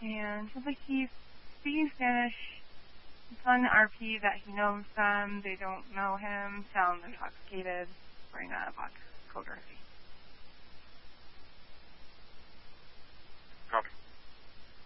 And he's like, he's speaking Spanish. He's telling the RP that he knows them. They don't know him. Tell him they're intoxicated. Wearing a vodka cold RP.